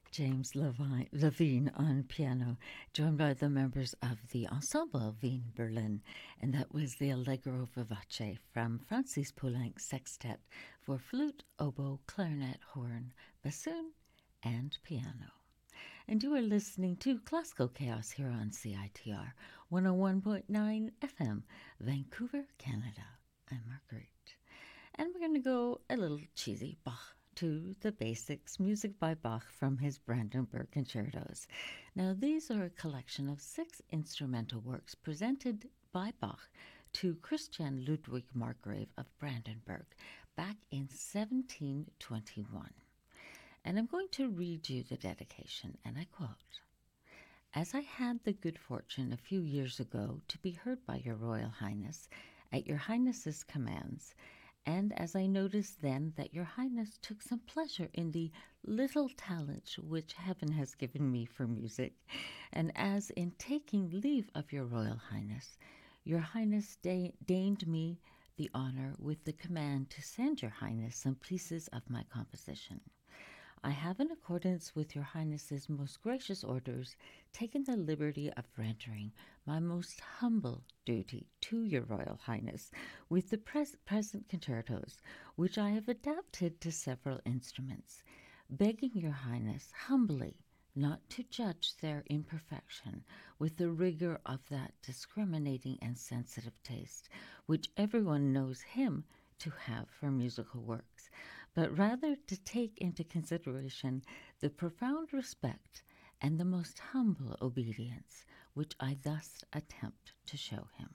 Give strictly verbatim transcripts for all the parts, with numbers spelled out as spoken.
James Levine, Levine on piano, joined by the members of the Ensemble Wien Berlin, and that was the Allegro Vivace from Francis Poulenc's sextet for flute, oboe, clarinet, horn, bassoon, and piano. And you are listening to Classical Chaos here on C I T R one oh one point nine F M, Vancouver, Canada. I'm Marguerite. And we're going to go a little cheesy, Bach to the basics, music by Bach from his Brandenburg concertos. Now, these are a collection of six instrumental works presented by Bach to Christian Ludwig Margrave of Brandenburg back in seventeen twenty-one. And I'm going to read you the dedication, and I quote, "As I had the good fortune a few years ago to be heard by your Royal Highness at your Highness's commands, and as I noticed then that your Highness took some pleasure in the little talent which heaven has given me for music, and as in taking leave of your Royal Highness, your Highness de- deigned me the honor with the command to send your Highness some pieces of my composition, I have, in accordance with your Highness's most gracious orders, taken the liberty of rendering my most humble duty to your Royal Highness with the pres- present concertos, which I have adapted to several instruments, begging your Highness humbly not to judge their imperfection with the rigor of that discriminating and sensitive taste which everyone knows him to have for musical works, but rather to take into consideration the profound respect and the most humble obedience which I thus attempt to show him."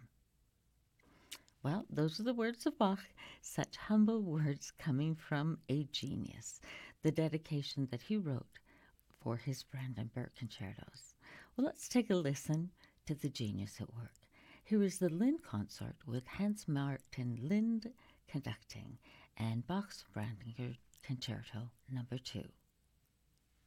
Well, those are the words of Bach, such humble words coming from a genius, the dedication that he wrote for his Brandenburg concertos. Well, let's take a listen to the genius at work. Here is the Lind Consort with Hans Martin Lind conducting, and Bach's Brandenburg Concerto number two.